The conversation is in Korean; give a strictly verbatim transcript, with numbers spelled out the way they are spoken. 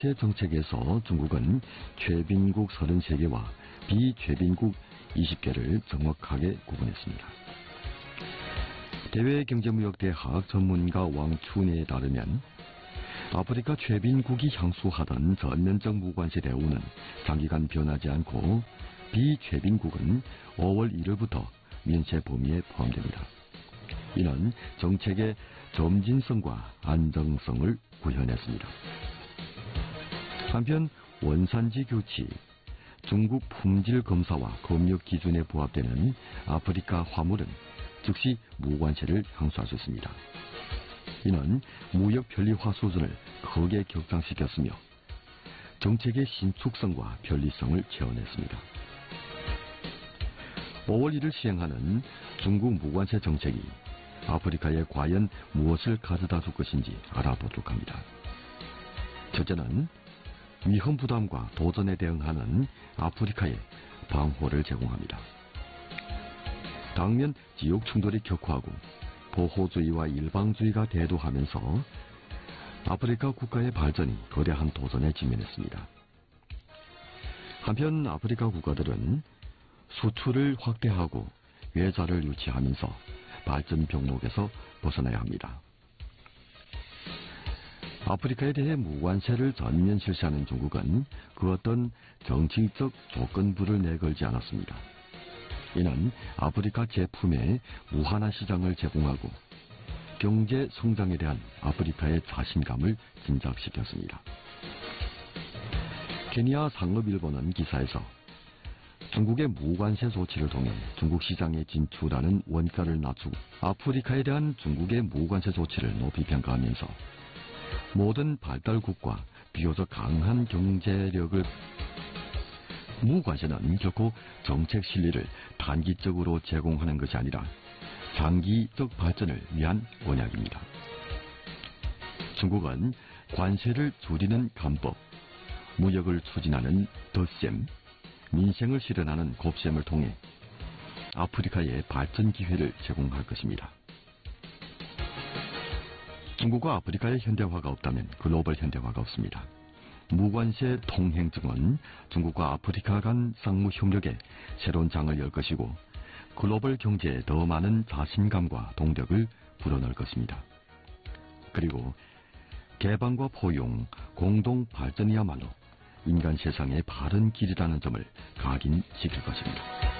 제 정책에서 중국은 최빈국 서른세 개와 비최빈국 이십 개를 정확하게 구분했습니다. 대외경제무역대학 전문가 왕춘에 따르면 아프리카 최빈국이 향수하던 전면적 무관세 대우는 장기간 변하지 않고 비최빈국은 오월 일일부터 면세 범위에 포함됩니다. 이는 정책의 점진성과 안정성을 구현했습니다. 한편 원산지 교치, 중국 품질 검사와 검역 기준에 부합되는 아프리카 화물은 즉시 무관세를 향수할 수 있습니다. 이는 무역 편리화 수준을 크게 격상시켰으며 정책의 신축성과 편리성을 체험했습니다. 오월 일일 시행하는 중국 무관세 정책이 아프리카에 과연 무엇을 가져다 줄 것인지 알아보도록 합니다. 첫째는 위험 부담과 도전에 대응하는 아프리카에 방호를 제공합니다. 당면 지역 충돌이 격화하고 보호주의와 일방주의가 대두하면서 아프리카 국가의 발전이 거대한 도전에 직면했습니다. 한편 아프리카 국가들은 수출을 확대하고 외자를 유치하면서 발전 병목에서 벗어나야 합니다. 아프리카에 대해 무관세를 전면 실시하는 중국은 그 어떤 정치적 조건부를 내걸지 않았습니다. 이는 아프리카 제품의 무한한 시장을 제공하고 경제 성장에 대한 아프리카의 자신감을 진작시켰습니다. 케니아 상업일보는 기사에서 중국의 무관세 조치를 통해 중국 시장에 진출하는 원가를 낮추고 아프리카에 대한 중국의 무관세 조치를 높이 평가하면서 모든 발달국과 비교적 강한 경제력을 무관세는 결코 정책 실리를 단기적으로 제공하는 것이 아니라 장기적 발전을 위한 원약입니다. 중국은 관세를 줄이는 감법, 무역을 추진하는 덧셈, 민생을 실현하는 곱셈을 통해 아프리카에 발전 기회를 제공할 것입니다. 중국과 아프리카의 현대화가 없다면 글로벌 현대화가 없습니다. 무관세 통행증은 중국과 아프리카 간 상무 협력에 새로운 장을 열 것이고 글로벌 경제에 더 많은 자신감과 동력을 불어넣을 것입니다. 그리고 개방과 포용, 공동 발전이야말로 인간 세상의 바른 길이라는 점을 각인시킬 것입니다.